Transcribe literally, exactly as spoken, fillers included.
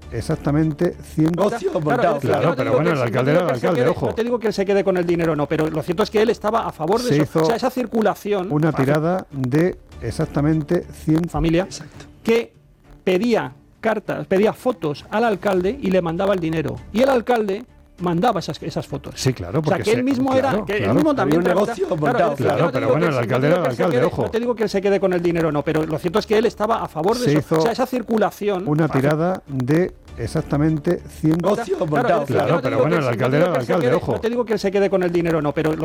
exactamente cien... Ocio Claro, montado. claro, Claro, pero bueno, el alcalde era el alcalde, quede, ojo. No te digo que él se quede con el dinero, no, pero lo cierto es que él estaba a favor de Se eso. hizo O sea, esa circulación... Una tirada de exactamente cien... Familia, Exacto. que pedía cartas, pedía fotos al alcalde y le mandaba el dinero. Y el alcalde mandaba esas, esas fotos. Sí, claro, O sea, porque que se- él mismo claro, era... Que claro. él mismo también... Había un negocio montado. es que Claro, yo no te pero digo bueno, que el él- alcalde no te era digo el que él se alcalde, quede- ojo. No te digo que él se quede con el dinero, no, pero lo cierto es que él estaba a favor de Se eso. hizo O sea, esa circulación... Una tirada de exactamente cien... Ocio Claro, montado. es que yo Claro, no te pero digo bueno, que el él- alcalde no te era digo el que él se alcalde, quede- ojo. No te digo que él se quede con el dinero, no, pero lo